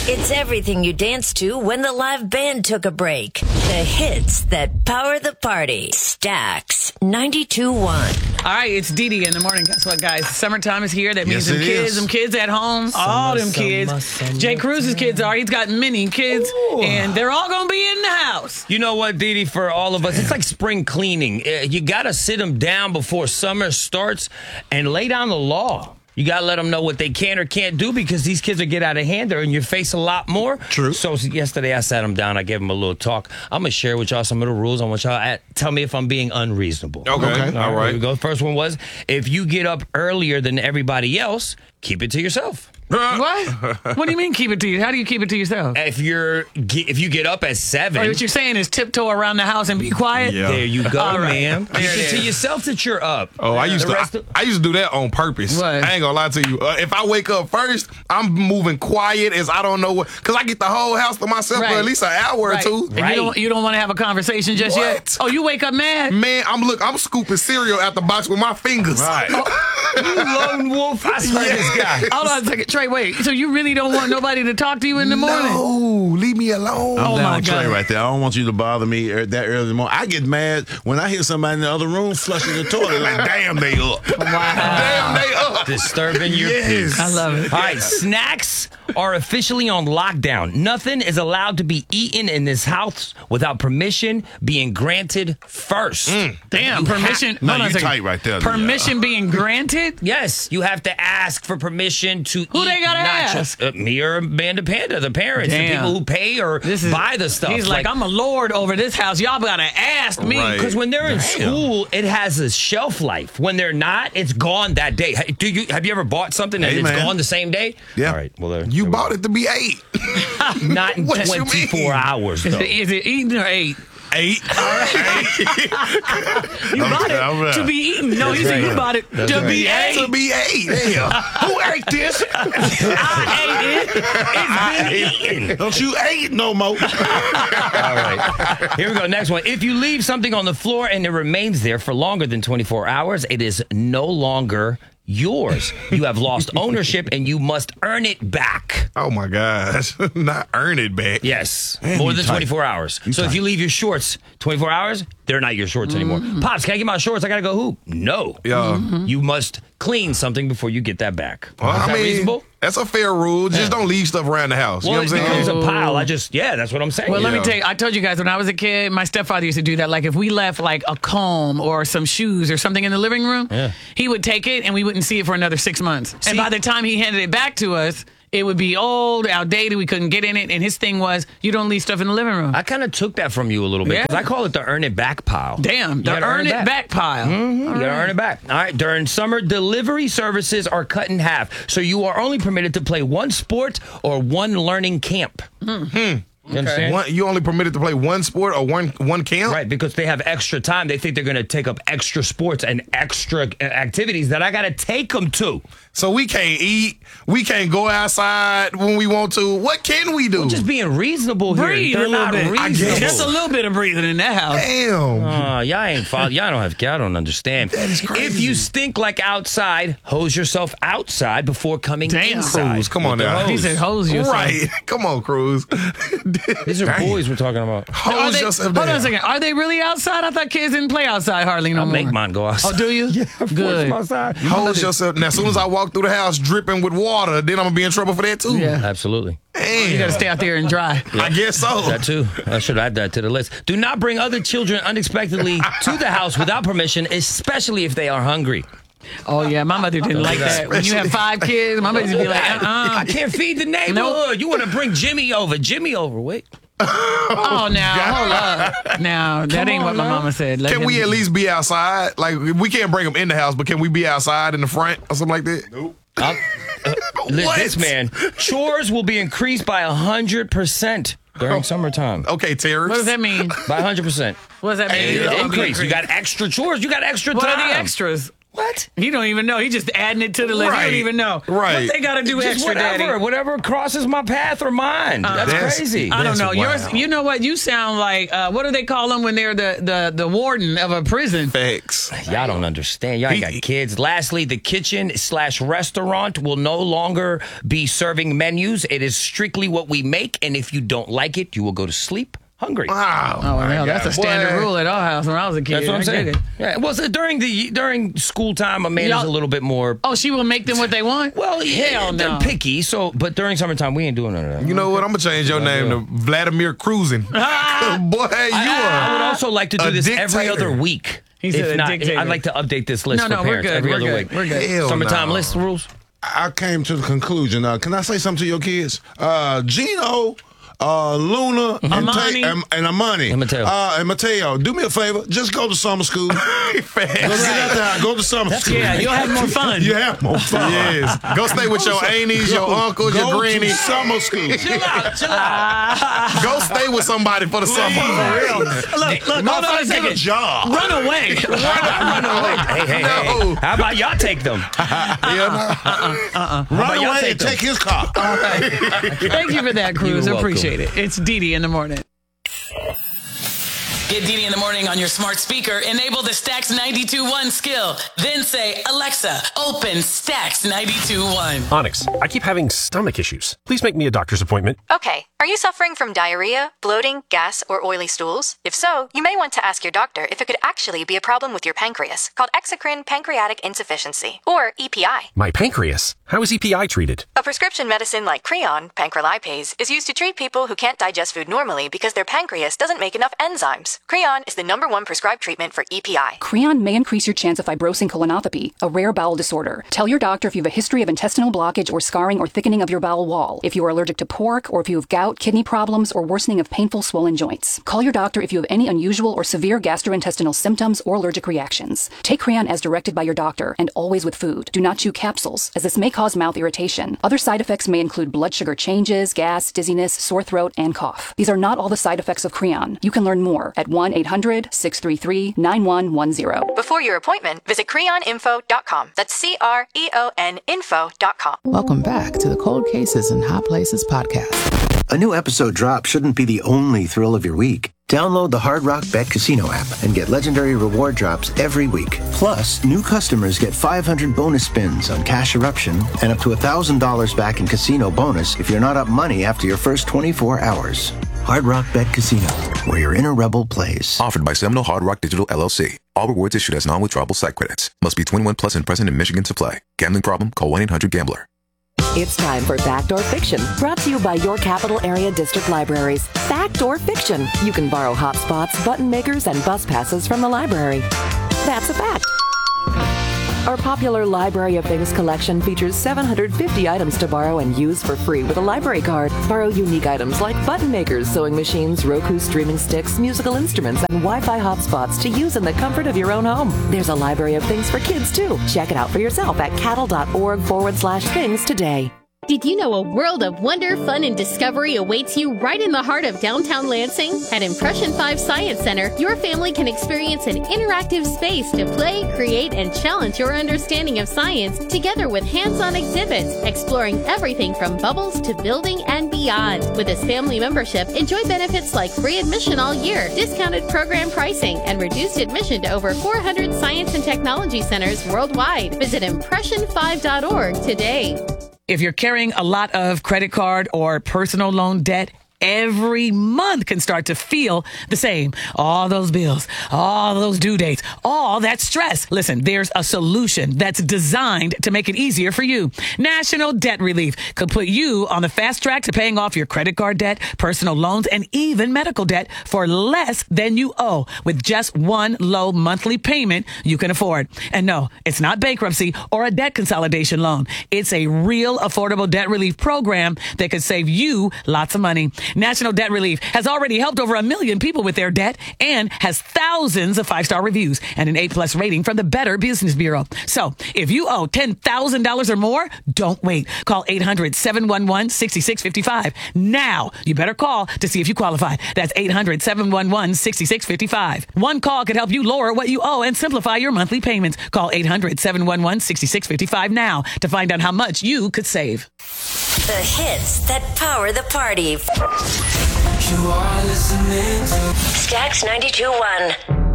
It's everything you danced to when the live band took a break. The hits that power the party. Stax 92.1. All right, it's Dee Dee in the morning. Guess what, guys? Summertime is here. That means Yes, them kids at home. All them kids. Jay Cruz's kids are. He's got many kids, and they're all going to be in the house. You know what, Dee Dee, for all of us, it's like spring cleaning. You got to sit them down before summer starts and lay down the law. You got to let them know what they can or can't do because these kids will get out of hand. They're in your face a lot more. True. So yesterday I sat them down. I gave them a little talk. I'm going to share with y'all some of the rules. I want y'all to tell me if I'm being unreasonable. Okay. All right. Here we go. First one was, if you get up earlier than everybody else, keep it to yourself. What? What do you mean keep it to you? How do you keep it to yourself? If you get up at 7. What you're saying is tiptoe around the house and be quiet? Yeah. There you go, All right. man. Keep it to yourself that you're up. Oh, I used The rest to do that on purpose. What? I ain't gonna lie to you. If I wake up first, I'm moving quiet as I don't know what, because I get the whole house to myself for Right. at least an hour or Right. two. And you don't want to have a conversation just yet? What? Oh, you wake up mad? Man, I'm scooping cereal out the box with my fingers. Right. You lone wolf. I swear this guy. Hold on a second. Trey, wait. So you really don't want nobody to talk to you in the morning? No, leave me alone. Oh, I'm my down with Trey God. right there. I don't want you to bother me that early in the morning. I get mad when I hear somebody in the other room flushing the toilet. Like, damn, they up. Damn, they up. Disturbing your peace. I love it. All right, snacks are officially on lockdown. Nothing is allowed to be eaten in this house without permission being granted first. Damn, permission. No, hold on a you second. tight right there. Permission being granted? Yes, you have to ask for permission to eat. Who they gotta nachos. ask? Me or Amanda Panda, the parents, the Damn. people who pay or buy the stuff. He's like, I'm a lord over this house. Y'all gotta ask me. Right. Because when they're in school, it has a shelf life. When they're not, it's gone that day. Have you ever bought something and Hey, it's man. gone the same day? Yeah. All right. Well, You bought it to be 8. not in What you 24 mean? hours though. Is it eaten or ate? 8. You bought it all right. to be eaten. No, he said you bought it to be ate. To be 8. Damn. Who ate this? I ate it. It's been eaten. Don't you eat no more. All right. Here we go. Next one. If you leave something on the floor and it remains there for longer than 24 hours, it is no longer yours. You have lost ownership and you must earn it back. Oh my gosh. Not earn it back. Yes. Man, More you than tight. 24 hours. So if tight. you leave your shorts 24 hours, they're not your shorts anymore. Pops, can I get my shorts? I got to go hoop. No. Yeah. You must clean something before you get that back. Well, Is that reasonable? that's a fair rule. Just don't leave stuff around the house. Well, you know it what I'm becomes saying? a pile. That's what I'm saying. Well, let me Yeah. tell you, I told you guys when I was a kid, my stepfather used to do that. Like if we left like a comb or some shoes or something in the living room, he would take it and we wouldn't see it for another 6 months. And by the time he handed it back to us, it would be old, outdated. We couldn't get in it. And his thing was, you don't leave stuff in the living room. I kind of took that from you a little bit Yeah. because I call it the earn it back pile. Damn, You the gotta earn it back pile. You gotta earn it back. All right. During summer, delivery services are cut in half, so you are only permitted to play one sport or one learning camp. You understand? You only permitted to play one sport or one camp? Right, because they have extra time. They think they're going to take up extra sports and extra activities that I got to take them to. So we can't eat. We can't go outside when we want to. What can we do? Just being reasonable here. Breathe a They're little not bit. reasonable. Just a little bit of breathing in that house. Damn. Y'all ain't follow. Y'all don't understand. That is crazy. If you stink like outside, hose yourself outside before coming Damn. inside. Cruz, come on with the now. hose. He said, hose yourself. Right. Come on, Cruz. These are boys we're talking about. Hose yourself Hold on down. a second. Are they really outside? I thought kids didn't play outside hardly no I more. make mine go outside. Oh, do you? Yeah, good. Outside. Hose yourself. Now, as soon as I walk through the house dripping with water, then I'm going to be in trouble for that, too. Yeah. Absolutely. Damn. You got to stay out there and dry. I guess so. That too. I should add that to the list. Do not bring other children unexpectedly to the house without permission, especially if they are hungry. Oh, yeah. My mother didn't like that. When you have 5 kids, my mother would be like, I can't feed the neighborhood. You want to bring Jimmy over. Wait. Oh, now, hold up. Now, that ain't what my mama said. Let Can him we be. at least be outside? Like, we can't bring them in the house, but can we be outside in the front or something like that? Nope. This man, chores will be increased by 100% during summertime. Okay, Terrence. What does that mean? By 100%. What does that mean? Hey, Increase. You got extra chores. You got extra What time. are the extras? What? He don't even know. He just adding it to the list. He don't even know. Right. What they got to do Just extra, Daddy? whatever crosses my path or mind. That's crazy. I don't know. Wow. Yours. You know what? You sound like what do they call them when they're the warden of a prison? Facts. Y'all don't understand. Y'all ain't got kids. Lastly, the kitchen/restaurant will no longer be serving menus. It is strictly what we make, and if you don't like it, you will go to sleep hungry. Wow. Oh, well, that's a standard Boy. rule at our house when I was a kid. That's what I'm I saying. get it. Yeah. Well, so during school time, Amanda's a little bit more. Oh, she will make them what they want? Well, hell they're no. picky. So, but during summertime, we ain't doing none of that. You know what? I'm gonna change your name to Vladimir Cruising. Boy, I would also like to do a this dictator. every other week. He said If a not, dictator. I'd like to update this list No, for we're parents good. every We're other good. week. We're good. Hell Summertime no. list rules. I came to the conclusion. Can I say something to your kids? Gino, Luna, Amani. and Amani. And Mateo. And Mateo, do me a favor. Just go to summer school. Go get out there. Go to summer school. Yeah, you'll have more fun. You have more fun. Yes. Go stay with your aunties, your uncles, your Go to grannies. summer school. Chill out. Go stay with somebody for the summer. Look, Motherfucker, get a motherfucker, job. run away. Run away. Hey. No. How about y'all take them? Run y'all away take and them? take his car. Thank you for that, Cruz. You're welcome. Appreciate it. It's Dee Dee in the morning. Get Dee Dee in the morning on your smart speaker. Enable the Stacks 92.1 skill. Then say, Alexa, open Stacks 92.1. Onyx, I keep having stomach issues. Please make me a doctor's appointment. Okay, are you suffering from diarrhea, bloating, gas, or oily stools? If so, you may want to ask your doctor if it could actually be a problem with your pancreas, called exocrine pancreatic insufficiency, or EPI. My pancreas. How is EPI treated? A prescription medicine like Creon, pancrelipase, is used to treat people who can't digest food normally because their pancreas doesn't make enough enzymes. Creon is the #1 prescribed treatment for EPI. Creon may increase your chance of fibrosing colonopathy, a rare bowel disorder. Tell your doctor if you have a history of intestinal blockage or scarring or thickening of your bowel wall, if you are allergic to pork, or if you have gout, kidney problems, or worsening of painful swollen joints. Call your doctor if you have any unusual or severe gastrointestinal symptoms or allergic reactions. Take Creon as directed by your doctor, and always with food. Do not chew capsules, as this may cause mouth irritation. Other side effects may include blood sugar changes, gas, dizziness, sore throat, and cough. These are not all the side effects of Creon. You can learn more at 1-800-633-9110. Before your appointment, visit creoninfo.com. That's CREON info.com. Welcome back to the Cold Cases and Hot Places podcast. A new episode drop shouldn't be the only thrill of your week. Download the Hard Rock Bet Casino app and get legendary reward drops every week. Plus, new customers get 500 bonus spins on Cash Eruption and up to $1,000 back in casino bonus if you're not up money after your first 24 hours. Hard Rock Bet Casino, where your inner rebel plays. Offered by Seminole Hard Rock Digital LLC. All rewards issued as non-withdrawable site credits. Must be 21 plus and present in Michigan to play. Gambling problem? Call 1-800-GAMBLER. It's time for Fact or Fiction, brought to you by your capital area district libraries. Fact or Fiction. You can borrow hotspots, button makers, and bus passes from the library. That's a fact. Our popular Library of Things collection features 750 items to borrow and use for free with a library card. Borrow unique items like button makers, sewing machines, Roku streaming sticks, musical instruments, and Wi-Fi hotspots to use in the comfort of your own home. There's a Library of Things for kids, too. Check it out for yourself at cattle.org/things today. Did you know a world of wonder, fun, and discovery awaits you right in the heart of downtown Lansing? At Impression 5 Science Center, your family can experience an interactive space to play, create, and challenge your understanding of science, together with hands-on exhibits, exploring everything from bubbles to building and beyond. With this family membership, enjoy benefits like free admission all year, discounted program pricing, and reduced admission to over 400 science and technology centers worldwide. Visit impression5.org today. If you're carrying a lot of credit card or personal loan debt, every month can start to feel the same. All those bills, all those due dates, all that stress. Listen, there's a solution that's designed to make it easier for you. National Debt Relief could put you on the fast track to paying off your credit card debt, personal loans, and even medical debt for less than you owe with just one low monthly payment you can afford. And no, it's not bankruptcy or a debt consolidation loan. It's a real affordable debt relief program that could save you lots of money. National Debt Relief has already helped over 1 million people with their debt and has thousands of 5-star reviews and an A+ rating from the Better Business Bureau. So if you owe $10,000 or more, don't wait. Call 800-711-6655. Now, you better call to see if you qualify. That's 800-711-6655. One call could help you lower what you owe and simplify your monthly payments. Call 800-711-6655 now to find out how much you could save. The hits that power the party. You are listening to Stacks 92.1.